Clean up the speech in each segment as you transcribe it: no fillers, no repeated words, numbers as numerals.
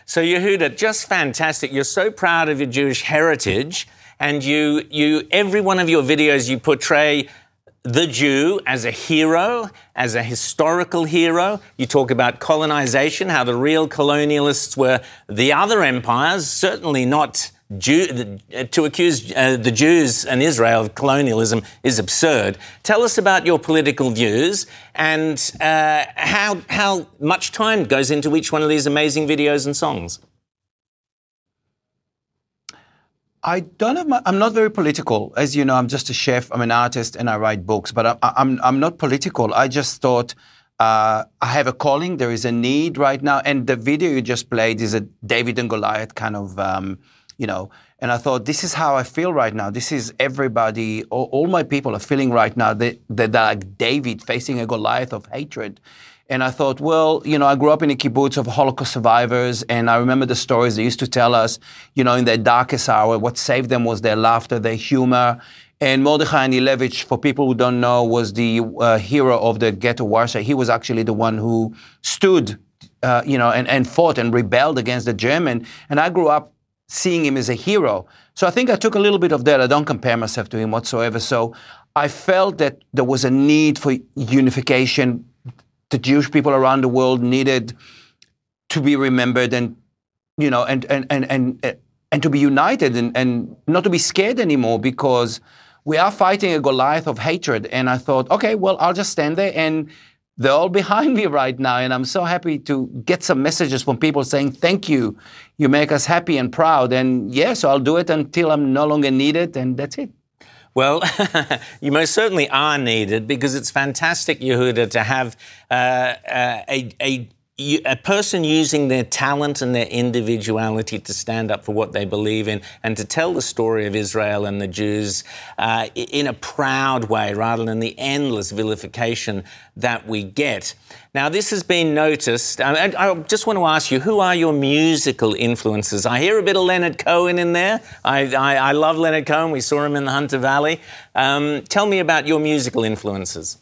So Yehuda, just fantastic. You're so proud of your Jewish heritage, and you every one of your videos you portray the Jew as a hero, as a historical hero. You talk about colonization, how the real colonialists were the other empires, certainly not to accuse the Jews and Israel of colonialism is absurd. Tell us about your political views and how much time goes into each one of these amazing videos and songs. I'm not very political. As you know, I'm just a chef, I'm an artist, and I write books, but I'm not political. I just thought I have a calling, there is a need right now, and the video you just played is a David and Goliath kind of, and I thought, this is how I feel right now. This is everybody, all my people are feeling right now, that like David facing a Goliath of hatred. And I thought, well, I grew up in a kibbutz of Holocaust survivors, and I remember the stories they used to tell us, in their darkest hour, what saved them was their laughter, their humor. And Mordechai Anilevich, for people who don't know, was the hero of the ghetto Warsaw. He was actually the one who stood, and fought and rebelled against the German. And I grew up seeing him as a hero. So I think I took a little bit of that. I don't compare myself to him whatsoever. So I felt that there was a need for unification. The Jewish people around the world needed to be remembered and to be united and not to be scared anymore, because we are fighting a Goliath of hatred. And I thought, okay, well, I'll just stand there, and they're all behind me right now. And I'm so happy to get some messages from people saying, thank you. You make us happy and proud. And so I'll do it until I'm no longer needed, and that's it. Well, you most certainly are needed, because it's fantastic, Yehuda, to have a person using their talent and their individuality to stand up for what they believe in and to tell the story of Israel and the Jews in a proud way, rather than the endless vilification that we get. Now, this has been noticed. I just want to ask you, who are your musical influences? I hear a bit of Leonard Cohen in there. I love Leonard Cohen. We saw him in the Hunter Valley. Tell me about your musical influences.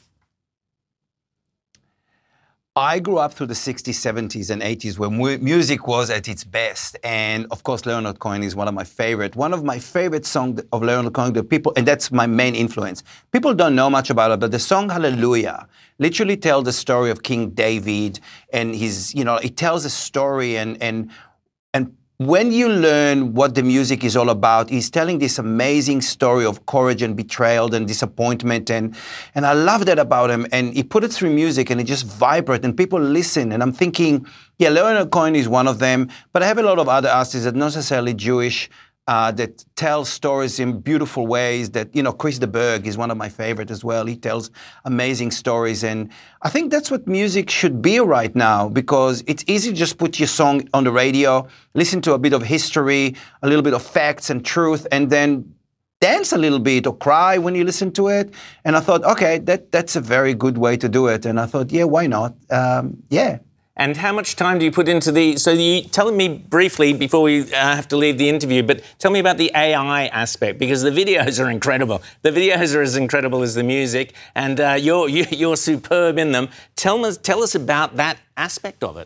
I grew up through the 60s, 70s, and 80s when music was at its best. And, of course, Leonard Cohen is one of my favorite. One of my favorite songs of Leonard Cohen, and that's my main influence. People don't know much about it, but the song Hallelujah literally tells the story of King David. And it tells a story. And when you learn what the music is all about, he's telling this amazing story of courage and betrayal and disappointment. And I love that about him. And he put it through music, and it just vibrates, and people listen. And I'm thinking, Leonard Cohen is one of them. But I have a lot of other artists that are not necessarily Jewish, that tell stories in beautiful ways. That, Chris de Burgh is one of my favorite as well. He tells amazing stories. And I think that's what music should be right now, because it's easy to just put your song on the radio, listen to a bit of history, a little bit of facts and truth, and then dance a little bit or cry when you listen to it. And I thought, okay, that's a very good way to do it. And I thought, why not? And how much time do you put into so you tell me briefly before we have to leave the interview, but tell me about the AI aspect, because the videos are incredible. The videos are as incredible as the music, and you're superb in them. Tell us about that aspect of it.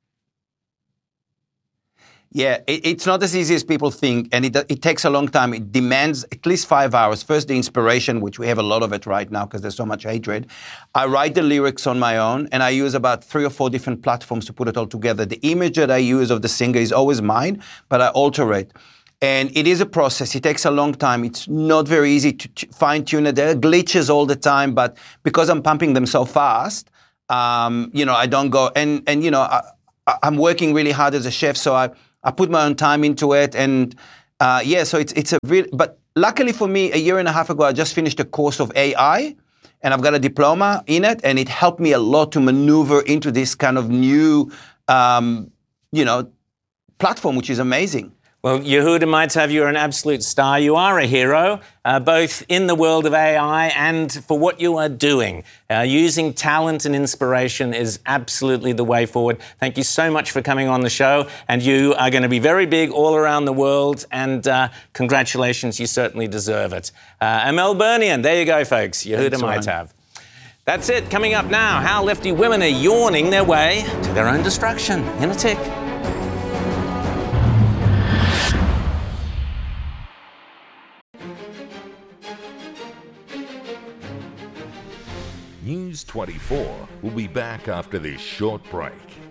It's not as easy as people think, and it takes a long time. It demands at least 5 hours. First, the inspiration, which we have a lot of it right now because there's so much hatred. I write the lyrics on my own, and I use about 3 or 4 different platforms to put it all together. The image that I use of the singer is always mine, but I alter it. And it is a process. It takes a long time. It's not very easy to fine-tune it. There are glitches all the time, but because I'm pumping them so fast, I don't go. And I'm working really hard as a chef, so I put my own time into it, and so it's a real. But luckily for me, a year and a half ago, I just finished a course of AI, and I've got a diploma in it, and it helped me a lot to maneuver into this kind of new, platform, which is amazing. Well, Yehuda Maitav, you're an absolute star. You are a hero, both in the world of AI and for what you are doing. Using talent and inspiration is absolutely the way forward. Thank you so much for coming on the show. And you are going to be very big all around the world. And congratulations, you certainly deserve it. A Melburnian, there you go, folks. Yehuda Maitav. That's it. Coming up now, how lefty women are yawning their way to their own destruction in a tick. News 24 will be back after this short break.